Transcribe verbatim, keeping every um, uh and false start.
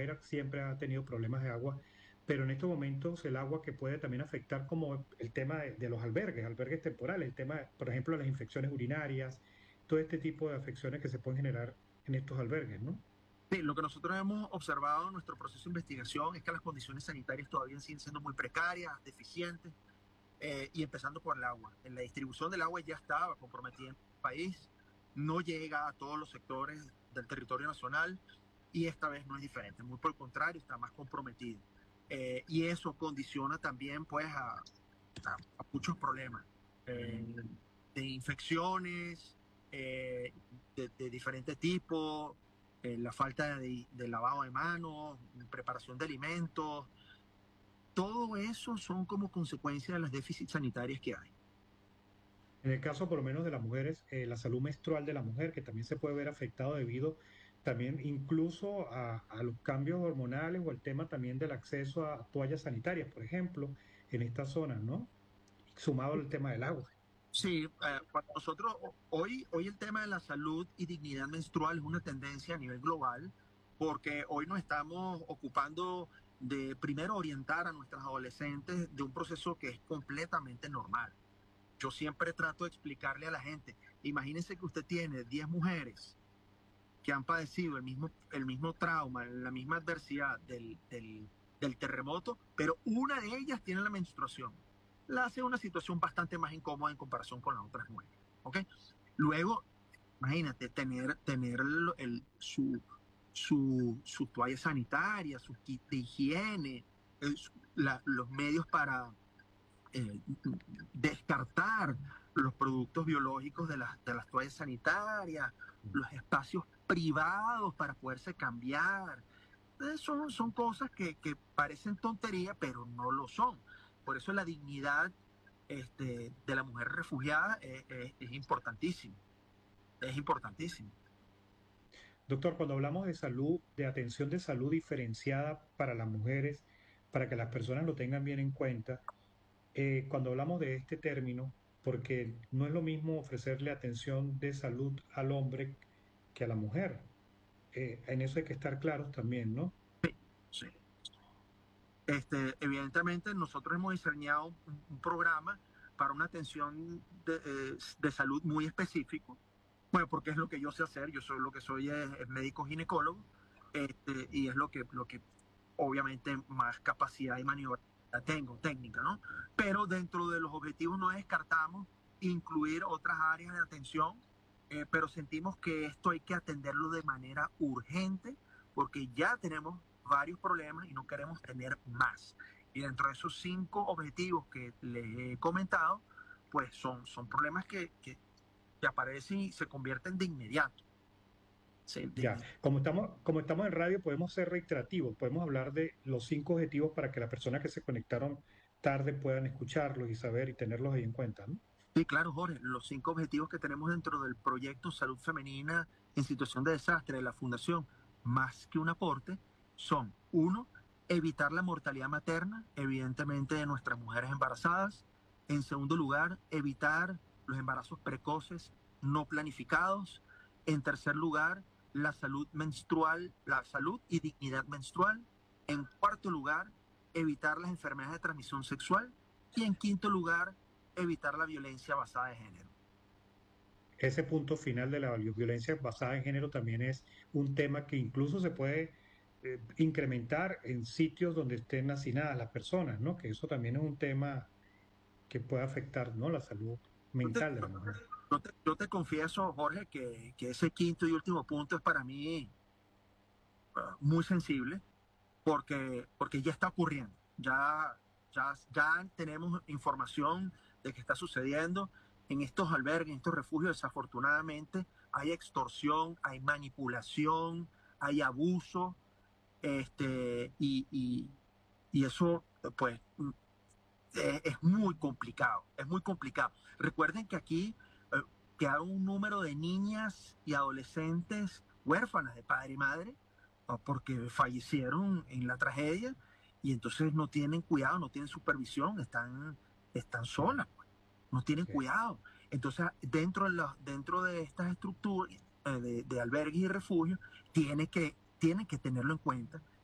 Guaira siempre ha tenido problemas de agua, pero en estos momentos el agua que puede también afectar como el tema de, de los albergues, albergues temporales, el tema, por ejemplo, de las infecciones urinarias, todo este tipo de afecciones que se pueden generar en estos albergues, ¿no? Sí, lo que nosotros hemos observado en nuestro proceso de investigación es que las condiciones sanitarias todavía siguen siendo muy precarias, deficientes, eh, y empezando por el agua. En la distribución del agua ya estaba comprometida en el país, no llega a todos los sectores del territorio nacional y esta vez no es diferente, muy por el contrario, está más comprometido. Eh, y eso condiciona también pues a, a, a muchos problemas eh, de infecciones eh, de, de diferentes tipos, eh, la falta de, de lavado de manos, preparación de alimentos, todo eso son como consecuencia de las déficits sanitarias que hay. En el caso, por lo menos, de las mujeres, eh, la salud menstrual de la mujer, que también se puede ver afectado debido también incluso a, a los cambios hormonales o el tema también del acceso a toallas sanitarias, por ejemplo, en estas zonas, ¿no? Sumado al tema del agua. Sí, eh, para nosotros hoy, hoy el tema de la salud y dignidad menstrual es una tendencia a nivel global, porque hoy nos estamos ocupando de primero orientar a nuestras adolescentes de un proceso que es completamente normal. Yo siempre trato de explicarle a la gente, imagínense que usted tiene diez mujeres que han padecido el mismo, el mismo trauma, la misma adversidad del, del, del terremoto, pero una de ellas tiene la menstruación. La hace una situación bastante más incómoda en comparación con las otras nueve. ¿Ok? Luego, imagínate, tener, tener el, el, su, su, su toalla sanitaria, su kit de higiene, el, la, los medios para eh, descartar los productos biológicos de las, de las toallas sanitarias, los espacios privados para poderse cambiar. Entonces son, son cosas que, que parecen tontería, pero no lo son. Por eso la dignidad este, de la mujer refugiada es, es, es importantísimo. Es importantísimo. Doctor, cuando hablamos de salud, de atención de salud diferenciada para las mujeres, para que las personas lo tengan bien en cuenta, eh, cuando hablamos de este término, porque no es lo mismo ofrecerle atención de salud al hombre que a la mujer. Eh, en eso hay que estar claros también, ¿no? Sí. Este, evidentemente, nosotros hemos diseñado un, un programa para una atención de, eh, de, salud muy específico. Bueno, porque es lo que yo sé hacer. Yo soy lo que soy es, es médico ginecólogo, este, y es lo que, lo que obviamente más capacidad y maniobra tengo, técnica, ¿no? Pero dentro de los objetivos no descartamos incluir otras áreas de atención, eh, pero sentimos que esto hay que atenderlo de manera urgente porque ya tenemos varios problemas y no queremos tener más. Y dentro de esos cinco objetivos que les he comentado, pues son, son problemas que, que, que aparecen y se convierten de inmediato. Sí, de Ya, inmediato. como estamos, como estamos en radio, podemos ser reiterativos, podemos hablar de los cinco objetivos para que las personas que se conectaron tarde puedan escucharlos y saber y tenerlos ahí en cuenta, ¿no? Sí, claro, Jorge. Los cinco objetivos que tenemos dentro del proyecto Salud Femenina en Situación de Desastre de la Fundación Más que un aporte son, uno, evitar la mortalidad materna, evidentemente de nuestras mujeres embarazadas. En segundo lugar, evitar los embarazos precoces no planificados. En tercer lugar, la salud menstrual, la salud y dignidad menstrual. En cuarto lugar, evitar las enfermedades de transmisión sexual. Y en quinto lugar, evitar la violencia basada en género. Ese punto final de la violencia basada en género también es un tema que incluso se puede eh, incrementar en sitios donde estén hacinadas las personas, ¿no? Que eso también es un tema que puede afectar, ¿no? La salud Yo te, mental de la mujer. yo te, yo te confieso, Jorge, que, que, ese quinto y último punto es para mí uh, muy sensible porque, porque ya está ocurriendo. Ya, ya, ya tenemos información de que está sucediendo en estos albergues, en estos refugios. Desafortunadamente, hay extorsión, hay manipulación, hay abuso, este, y, y, y eso, pues, eh, es muy complicado, es muy complicado. Recuerden que aquí eh, quedaron un número de niñas y adolescentes huérfanas de padre y madre uh, porque fallecieron en la tragedia y entonces no tienen cuidado, no tienen supervisión, están, están Sí, solas, pues, no tienen sí. cuidado. Entonces, dentro de, los, dentro de estas estructuras eh, de, de albergues y refugios, tiene que, tienen que tenerlo en cuenta